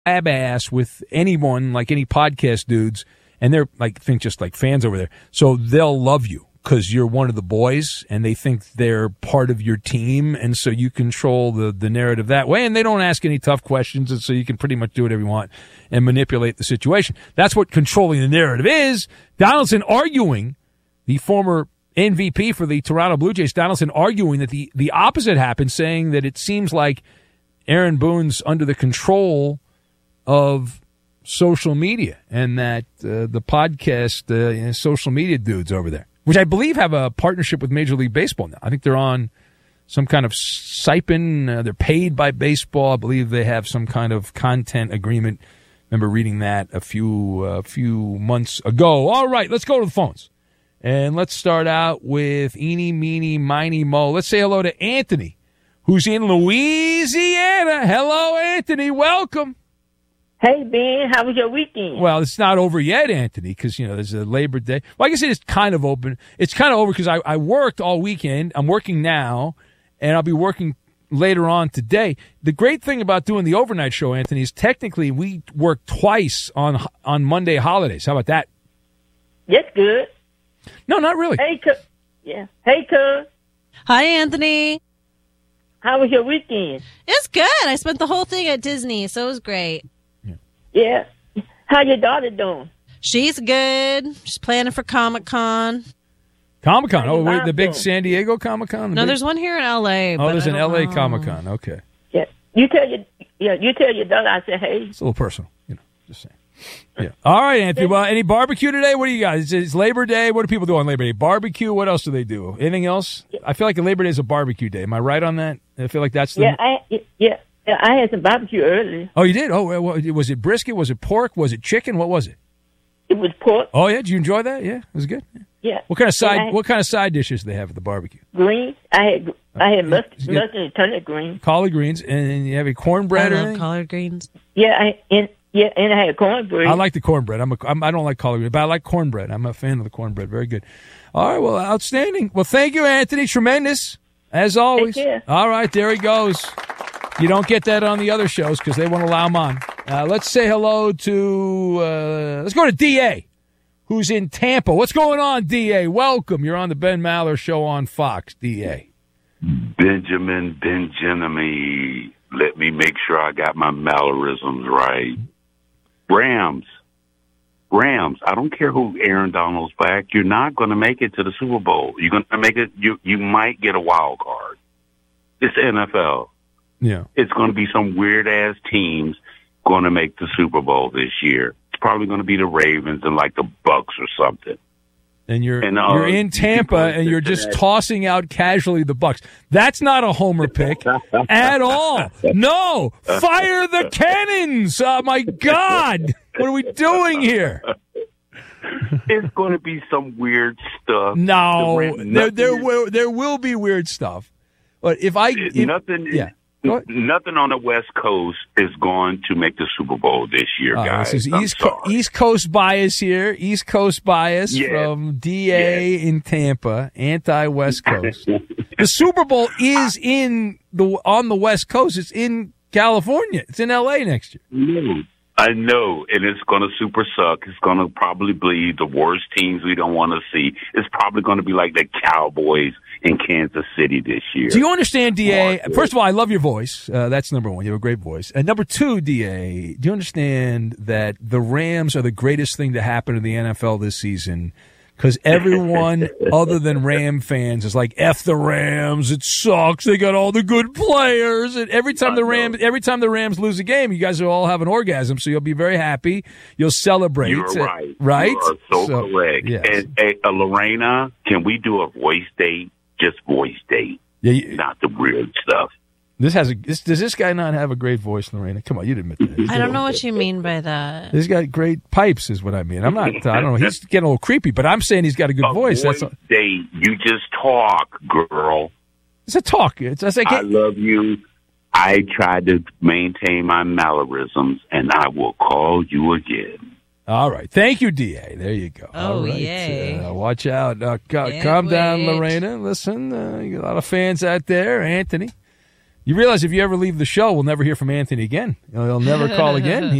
grab ass with anyone, like any podcast dudes, and they're think just like fans over there. So they'll love you because you're one of the boys, and they think they're part of your team, and so you control the narrative that way, and they don't ask any tough questions, and so you can pretty much do whatever you want and manipulate the situation. That's what controlling the narrative is. Donaldson arguing, the former MVP for the Toronto Blue Jays, Donaldson arguing that the opposite happened, saying that it seems like Aaron Boone's under the control of social media, and that the podcast social media dudes over there, which I believe have a partnership with Major League Baseball now. I think they're on some kind of stipend. They're paid by baseball. I believe they have some kind of content agreement. Remember reading that a few months ago. All right, let's go to the phones. And let's start out with Eeny, Meeny, Miny, Mo. Let's say hello to Anthony, who's in Louisiana. Hello, Anthony. Welcome. Hey, Ben, how was your weekend? Well, it's not over yet, Anthony, because, there's a Labor Day. Well, I guess it is kind of open. It's kind of over because I worked all weekend. I'm working now, and I'll be working later on today. The great thing about doing the overnight show, Anthony, is technically we work twice on Monday holidays. How about that? That's good. No, not really. Hey, yeah. Hey, cuz. Hi, Anthony. How was your weekend? It's good. I spent the whole thing at Disney, so it was great. Yeah. How your daughter doing? She's good. She's planning for Comic-Con. Comic-Con. Oh, wait, the big San Diego Comic-Con? No, there's one here in L.A. Oh, there's an L.A. Comic-Con. Okay. Yeah. You tell your daughter I said, hey. It's a little personal, just saying. Yeah. All right, Anthony. Well, any barbecue today? What do you got? It's Labor Day. What do people do on Labor Day? Barbecue. What else do they do? Anything else? I feel like Labor Day is a barbecue day. Am I right on that? I feel like that's the... I had some barbecue earlier. Oh, you did? Oh, was it brisket? Was it pork? Was it chicken? What was it? It was pork. Oh, yeah? Did you enjoy that? Yeah? It was good? Yeah. What kind of side dishes do they have at the barbecue? Greens. I had mustard and turnip greens. Collard greens. And you have a cornbread? I love collard greens. Yeah, and I had cornbread. I like the cornbread. I don't like collard greens, but I like cornbread. I'm a fan of the cornbread. Very good. All right, well, outstanding. Well, thank you, Anthony. Tremendous, as always. Take care. All right, there he goes. You don't get that on the other shows because they won't allow them on. Let's say hello to, let's go to D.A., who's in Tampa. What's going on, D.A.? Welcome. You're on the Ben Maller Show on Fox, D.A. Benjamin, let me make sure I got my Mallorisms right. Rams. I don't care who Aaron Donald's back. You're not going to make it to the Super Bowl. You're going to make it. You might get a wild card. It's the NFL. Yeah. It's going to be some weird-ass teams going to make the Super Bowl this year. It's probably going to be the Ravens and like the Bucks or something. And you're in Tampa and you're just tossing out casually the Bucks. That's not a homer pick at all. No, fire the cannons. Oh, my God. What are we doing here? It's going to be some weird stuff. No, there will be weird stuff. But Nothing on the West Coast is going to make the Super Bowl this year, guys. This is East Coast bias here. East Coast bias from DA in Tampa, anti-West Coast. The Super Bowl is on the West Coast. It's in California. It's in L.A. next year. I know, and it's going to super suck. It's going to probably be the worst teams we don't want to see. It's probably going to be like the Cowboys in Kansas City this year. Do you understand, D.A.? First of all, I love your voice. That's number one. You have a great voice. And number two, D.A., do you understand that the Rams are the greatest thing to happen to the NFL this season? Because everyone other than Ram fans is like, F the Rams, it sucks, they got all the good players. And every time the Rams lose a game, you guys will all have an orgasm, so you'll be very happy. You'll celebrate. You're right. Right? You are so correct. Yes. And Lorena, can we do a voice date? Just voice date. Yeah, not the weird stuff. Does this guy not have a great voice, Lorena? Come on, you'd admit that. I don't know what you mean by that. He's got great pipes, is what I mean. I don't know. He's getting a little creepy, but I'm saying he's got a good voice. That's date. You just talk, girl. It's a talk. I love you. I try to maintain my Mallorisms, and I will call you again. All right. Thank you, D.A. There you go. Oh, all right. yay. Watch out. Calm down, Lorena. Listen, you got a lot of fans out there. Anthony, You realize if you ever leave the show, we'll never hear from Anthony again. He'll never call again.